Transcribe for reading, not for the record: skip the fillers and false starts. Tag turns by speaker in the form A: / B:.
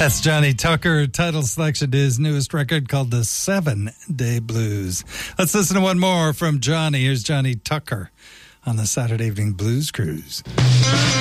A: That's Johnny Tucker. Title selection to his newest record called The 7-Day Blues. Let's listen to one more from Johnny. Here's Johnny Tucker on the Saturday Evening Blues Cruise.